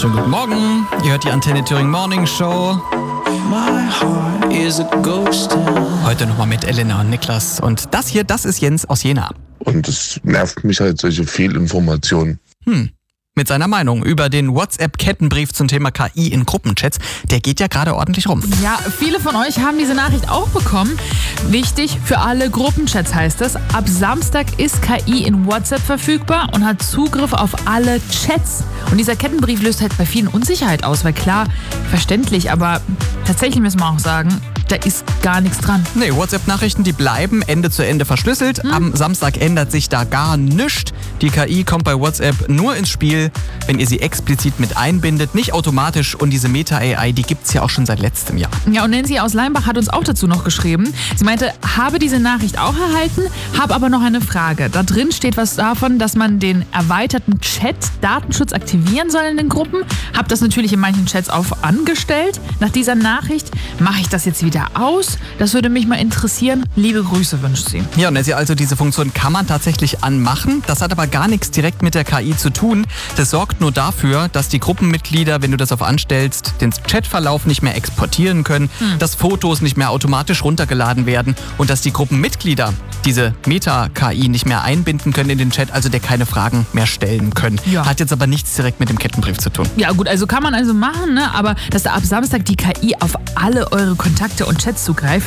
Schönen guten Morgen. Ihr hört die Antenne Thüringen Morning Show. Heute nochmal mit Elena und Niklas. Und das hier, das ist Jens aus Jena. Und es nervt mich halt, solche Fehlinformationen. Mit seiner Meinung über den WhatsApp-Kettenbrief zum Thema KI in Gruppenchats. Der geht ja gerade ordentlich rum. Ja, viele von euch haben diese Nachricht auch bekommen. Wichtig für alle Gruppenchats heißt es. Ab Samstag ist KI in WhatsApp verfügbar und hat Zugriff auf alle Chats. Und dieser Kettenbrief löst halt bei vielen Unsicherheit aus, weil klar, verständlich, aber tatsächlich müssen wir auch sagen, da ist gar nichts dran. Nee, WhatsApp-Nachrichten, die bleiben Ende zu Ende verschlüsselt. Am Samstag ändert sich da gar nichts. Die KI kommt bei WhatsApp nur ins Spiel, wenn ihr sie explizit mit einbindet, nicht automatisch. Und diese Meta-AI, die gibt's ja auch schon seit letztem Jahr. Ja, und Nancy aus Leimbach hat uns auch dazu noch geschrieben. Sie meinte, habe diese Nachricht auch erhalten, habe aber noch eine Frage. Da drin steht was davon, dass man den erweiterten Chat-Datenschutz aktivieren soll in den Gruppen. Hab das natürlich in manchen Chats auf angestellt. Nach dieser Nachricht mache ich das jetzt wieder aus. Das würde mich mal interessieren. Liebe Grüße wünscht sie. Ja, und Nancy, also diese Funktion kann man tatsächlich anmachen. Das hat aber gar nichts direkt mit der KI zu tun. Das sorgt nur dafür, dass die Gruppenmitglieder, wenn du das auf anstellst, den Chatverlauf nicht mehr exportieren können, dass Fotos nicht mehr automatisch runtergeladen werden und dass die Gruppenmitglieder diese Meta-KI nicht mehr einbinden können in den Chat, also der keine Fragen mehr stellen können. Ja. Hat jetzt aber nichts direkt mit dem Kettenbrief zu tun. Ja gut, also kann man also machen, ne? Aber dass da ab Samstag die KI auf alle eure Kontakte und Chats zugreift,